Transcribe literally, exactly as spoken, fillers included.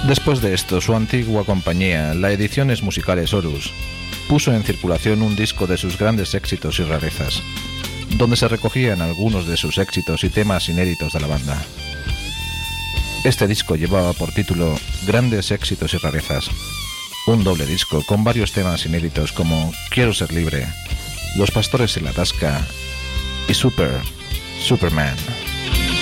Después de esto, su antigua compañía, la Ediciones Musicales Horus, puso en circulación un disco de sus grandes éxitos y rarezas, donde se recogían algunos de sus éxitos y temas inéditos de la banda. Este disco llevaba por título Grandes Éxitos y Rarezas, un doble disco con varios temas inéditos como Quiero Ser Libre, Los Pastores en la Tasca y Super, Superman.